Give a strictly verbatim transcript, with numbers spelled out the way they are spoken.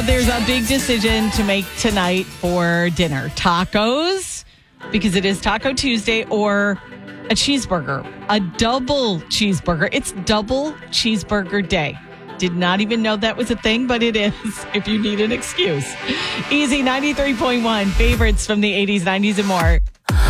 So there's a big decision to make tonight for dinner. Tacos, because it is Taco Tuesday, or a cheeseburger, a double cheeseburger. It's double cheeseburger day. Did not even know that was a thing, but it is if you need an excuse. Easy ninety-three point one, favorites from the eighties, nineties, and more.